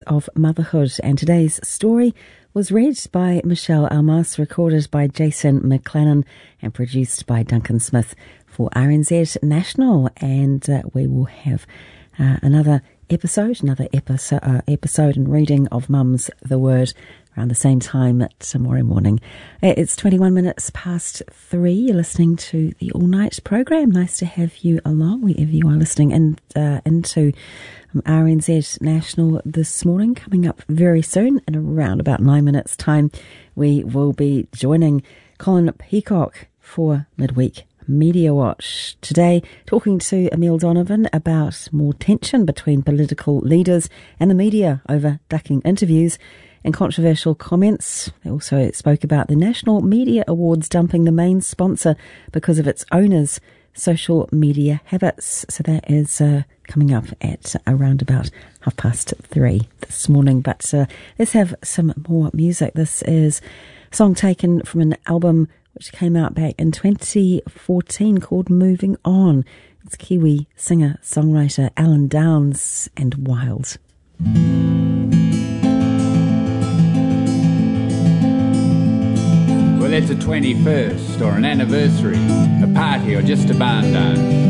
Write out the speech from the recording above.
of motherhood, and today's story was read by Michelle Almas, recorded by Jason McLennan and produced by Duncan Smith for RNZ National. And we will have another episode and reading of Mum's The Word around the same time tomorrow morning. It's 21 minutes past 3. You're listening to the All Night program. Nice to have you along wherever you are listening into RNZ National this morning. Coming up very soon, in around about 9 minutes time, we will be joining Colin Peacock for Midweek Media Watch. Today, talking to Emile Donovan about more tension between political leaders and the media over ducking interviews and controversial comments. They also spoke about the National Media Awards dumping the main sponsor because of its owners' social media habits. So that is coming up at around about 3:30 this morning. But let's have some more music. This is a song taken from an album which came out back in 2014 called Moving On. It's Kiwi singer-songwriter Alan Downs and Wild. Well, it's a 21st or an anniversary, a party or just a barn dance.